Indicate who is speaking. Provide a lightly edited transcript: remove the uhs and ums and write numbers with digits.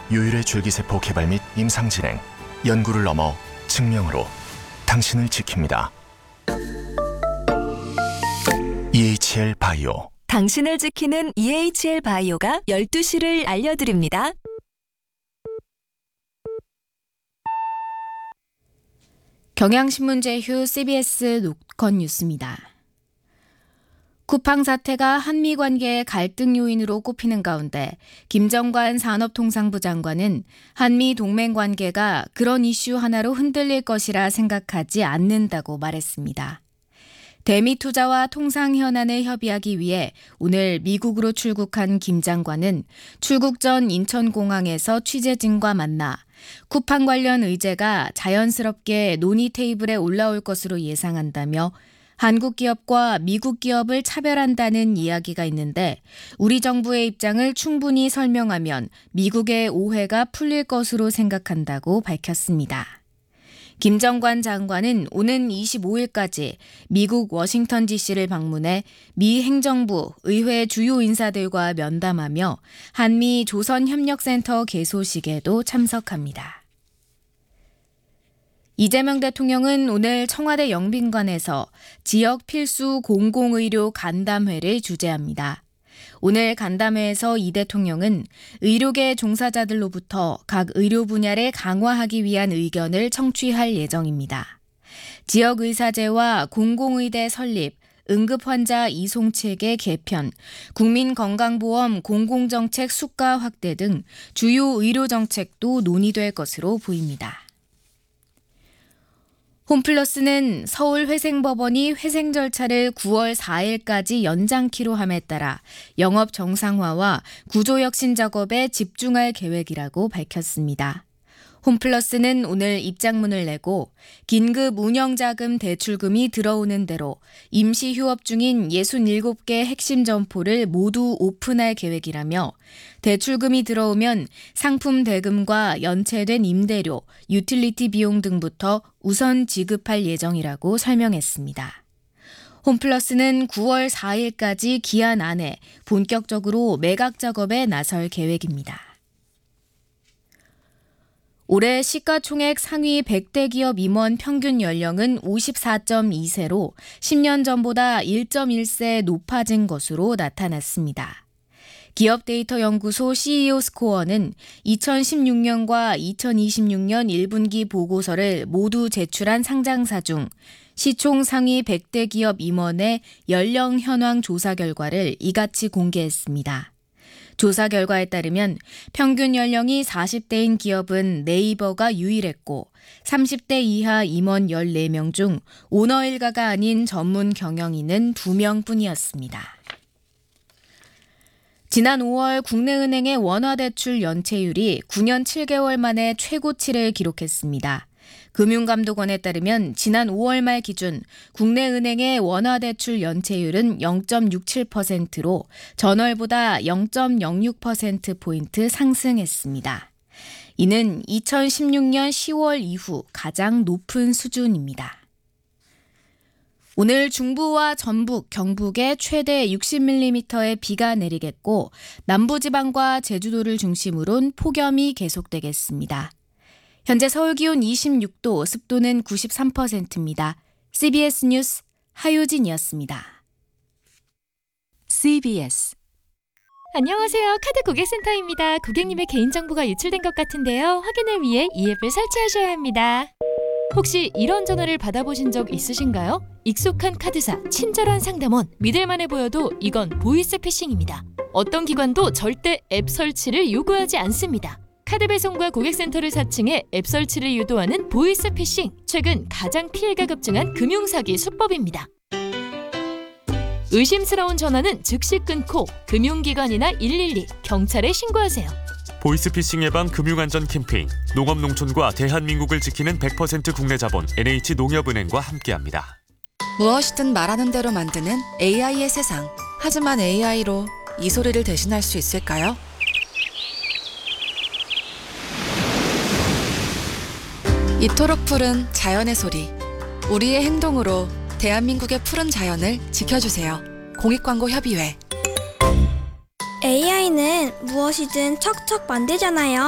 Speaker 1: 유일의 줄기세포 개발 및 임상 진행, 연구를 넘어 증명으로 당신을 지킵니다. EHL 바이오.
Speaker 2: 당신을 지키는 EHL 바이오가 12시를 알려드립니다.
Speaker 3: 경향신문 제휴 CBS 노컷 뉴스입니다. 쿠팡 사태가 한미 관계의 갈등 요인으로 꼽히는 가운데 김정관 산업통상부 장관은 한미 동맹 관계가 그런 이슈 하나로 흔들릴 것이라 생각하지 않는다고 말했습니다. 대미 투자와 통상 현안을 협의하기 위해 오늘 미국으로 출국한 김 장관은 출국 전 인천공항에서 취재진과 만나 쿠팡 관련 의제가 자연스럽게 논의 테이블에 올라올 것으로 예상한다며 한국 기업과 미국 기업을 차별한다는 이야기가 있는데 우리 정부의 입장을 충분히 설명하면 미국의 오해가 풀릴 것으로 생각한다고 밝혔습니다. 김정관 장관은 오는 25일까지 미국 워싱턴 DC를 방문해 미 행정부, 의회 주요 인사들과 면담하며 한미 조선협력센터 개소식에도 참석합니다. 이재명 대통령은 오늘 청와대 영빈관에서 지역 필수 공공의료 간담회를 주재합니다. 오늘 간담회에서 이 대통령은 의료계 종사자들로부터 각 의료 분야를 강화하기 위한 의견을 청취할 예정입니다. 지역의사제와 공공의대 설립, 응급환자 이송체계 개편, 국민건강보험 공공정책 수가 확대 등 주요 의료정책도 논의될 것으로 보입니다. 홈플러스는 서울회생법원이 회생 절차를 9월 4일까지 연장키로 함에 따라 영업 정상화와 구조혁신 작업에 집중할 계획이라고 밝혔습니다. 홈플러스는 오늘 입장문을 내고 긴급 운영자금 대출금이 들어오는 대로 임시 휴업 중인 67개 핵심 점포를 모두 오픈할 계획이라며 대출금이 들어오면 상품 대금과 연체된 임대료, 유틸리티 비용 등부터 우선 지급할 예정이라고 설명했습니다. 홈플러스는 9월 4일까지 기한 안에 본격적으로 매각 작업에 나설 계획입니다. 올해 시가총액 상위 100대 기업 임원 평균 연령은 54.2세로 10년 전보다 1.1세 높아진 것으로 나타났습니다. 기업데이터연구소 CEO 스코어는 2016년과 2026년 1분기 보고서를 모두 제출한 상장사 중 시총 상위 100대 기업 임원의 연령 현황 조사 결과를 이같이 공개했습니다. 조사 결과에 따르면 평균 연령이 40대인 기업은 네이버가 유일했고 30대 이하 임원 14명 중 오너 일가가 아닌 전문 경영인은 2명뿐이었습니다. 지난 5월 국내은행의 원화대출 연체율이 9년 7개월 만에 최고치를 기록했습니다. 금융감독원에 따르면 지난 5월 말 기준 국내은행의 원화대출 연체율은 0.67%로 전월보다 0.06%포인트 상승했습니다. 이는 2016년 10월 이후 가장 높은 수준입니다. 오늘 중부와 전북, 경북에 최대 60mm의 비가 내리겠고 남부지방과 제주도를 중심으론 폭염이 계속되겠습니다. 현재 서울 기온 26도, 습도는 93%입니다. CBS 뉴스 하효진이었습니다.
Speaker 2: CBS
Speaker 4: 안녕하세요. 카드 고객센터입니다. 고객님의 개인정보가 유출된 것 같은데요. 확인을 위해 이 앱을 설치하셔야 합니다. 혹시 이런 전화를 받아보신 적 있으신가요? 익숙한 카드사, 친절한 상담원, 믿을만해 보여도 이건 보이스피싱입니다. 어떤 기관도 절대 앱 설치를 요구하지 않습니다. 카드 배송과 고객센터를 사칭해 앱 설치를 유도하는 보이스피싱. 최근 가장 피해가 급증한 금융사기 수법입니다. 의심스러운 전화는 즉시 끊고 금융기관이나 112, 경찰에 신고하세요.
Speaker 5: 보이스피싱 예방 금융안전 캠페인 농업농촌과 대한민국을 지키는 100% 국내 자본 NH농협은행과 함께합니다.
Speaker 6: 무엇이든 말하는 대로 만드는 AI의 세상. 하지만 AI로 이 소리를 대신할 수 있을까요? 이토록 푸른 자연의 소리. 우리의 행동으로 대한민국의 푸른 자연을 지켜주세요. 공익광고협의회.
Speaker 7: AI는 무엇이든 척척 만들잖아요.